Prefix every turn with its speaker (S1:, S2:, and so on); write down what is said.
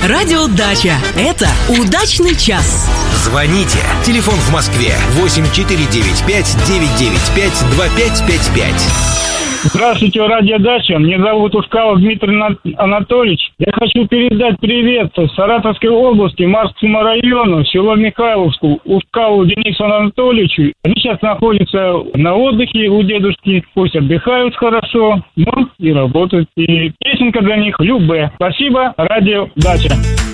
S1: Радио Дача. Это удачный час.
S2: Звоните. Телефон в Москве 8495-995-2555.
S3: Здравствуйте, Радио Дача. Меня зовут Ушкалов Дмитрий Анатольевич. Я хочу передать привет Саратовской области, Марскому району, село Михайловску, Ушкалову Денису Анатольевичу. Они сейчас находятся на отдыхе у дедушки. Пусть отдыхают хорошо, и работают. И песенка для них «Любэ». Спасибо, Радио Дача.